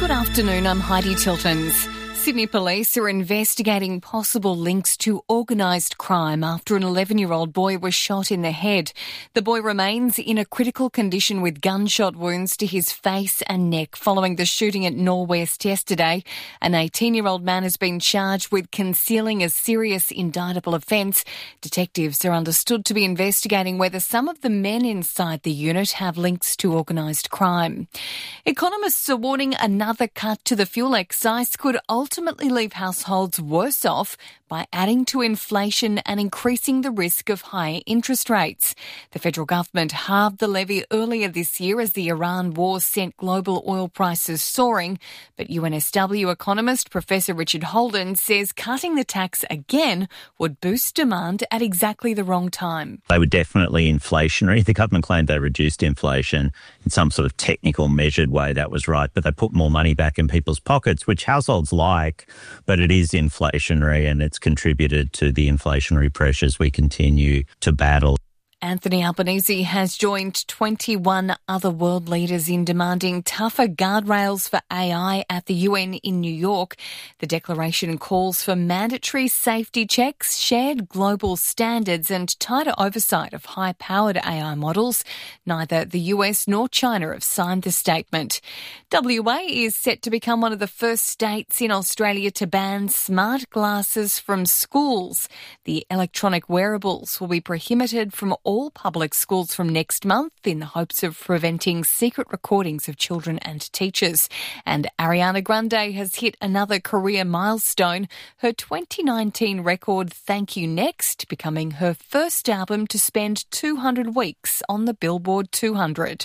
Good afternoon, I'm Heidi Tiltons. Sydney Police are investigating possible links to organised crime after an 11-year-old boy was shot in the head. The boy remains in a critical condition with gunshot wounds to his face and neck following the shooting at Norwest yesterday. An 18-year-old man has been charged with concealing a serious indictable offence. Detectives are understood to be investigating whether some of the men inside the unit have links to organised crime. Economists are warning another cut to the fuel excise could ultimately leave households worse off by adding to inflation and increasing the risk of higher interest rates. The federal government halved the levy earlier this year as the Iran war sent global oil prices soaring, but UNSW economist Professor Richard Holden says cutting the tax again would boost demand at exactly the wrong time. They were definitely inflationary. The government claimed they reduced inflation in some sort of technical measured way. That was right, but they put more money back in people's pockets, which households like, but it is inflationary and it's contributed to the inflationary pressures we continue to battle. Anthony Albanese has joined 21 other world leaders in demanding tougher guardrails for AI at the UN in New York. The declaration calls for mandatory safety checks, shared global standards and tighter oversight of high-powered AI models. Neither the US nor China have signed the statement. WA is set to become one of the first states in Australia to ban smart glasses from schools. The electronic wearables will be prohibited from all public schools from next month in the hopes of preventing secret recordings of children and teachers. And Ariana Grande has hit another career milestone, her 2019 record Thank You Next becoming her first album to spend 200 weeks on the Billboard 200.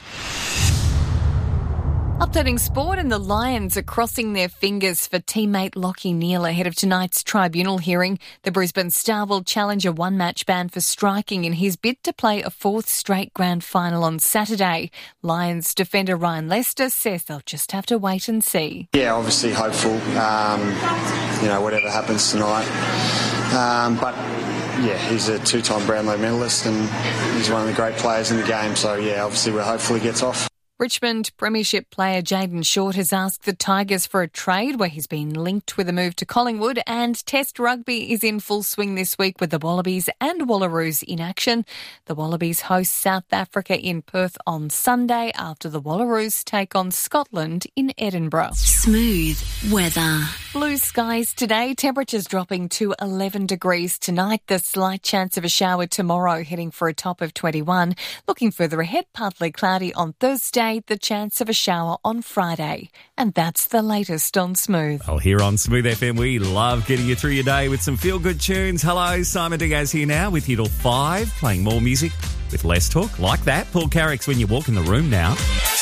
Updating sport, and the Lions are crossing their fingers for teammate Lachie Neale ahead of tonight's tribunal hearing. The Brisbane Star will challenge a one-match ban for striking in his bid to play a fourth straight grand final on Saturday. Lions defender Ryan Lester says they'll just have to wait and see. Yeah, obviously hopeful, whatever happens tonight. But yeah, he's a two-time Brownlow medalist and he's one of the great players in the game. So yeah, obviously we're hopeful he gets off. Richmond Premiership player Jayden Short has asked the Tigers for a trade where he's been linked with a move to Collingwood, and Test rugby is in full swing this week with the Wallabies and Wallaroos in action. The Wallabies host South Africa in Perth on Sunday after the Wallaroos take on Scotland in Edinburgh. Smooth weather. Blue skies today, temperatures dropping to 11 degrees tonight. The slight chance of a shower tomorrow, heading for a top of 21. Looking further ahead, partly cloudy on Thursday, the chance of a shower on Friday. And that's the latest on Smooth. Well, here on Smooth FM, we love getting you through your day with some feel-good tunes. Hello, Simon Diaz here now with you till 5, playing more music with less talk like that. Paul Carrick's When You Walk in the Room now.